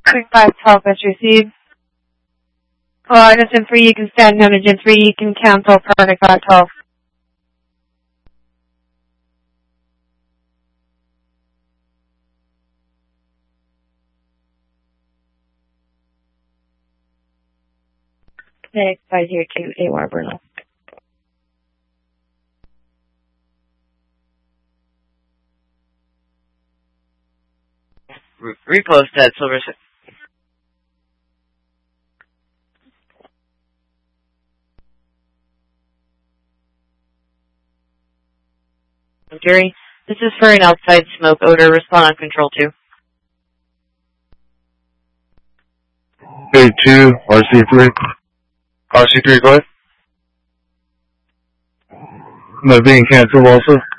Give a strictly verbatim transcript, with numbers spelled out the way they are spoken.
Quick five twelve is received. Well, Innocent three, you can stand down. Agent three, you can cancel product five twelve. Next, five zero two, A Y Bruno. Re- repost at Silver City. Jerry, this is for an outside smoke odor. Respond on control two. A two, R C three. R C three, go ahead. Am I being canceled also?